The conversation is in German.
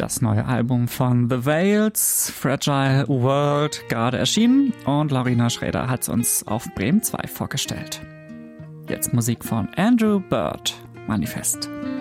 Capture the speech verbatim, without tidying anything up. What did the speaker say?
Das neue Album von The Veils, Fragile World, gerade erschienen und Laurina Schrader hat es uns auf Bremen zwei vorgestellt. Jetzt Musik von Andrew Bird, Manifest.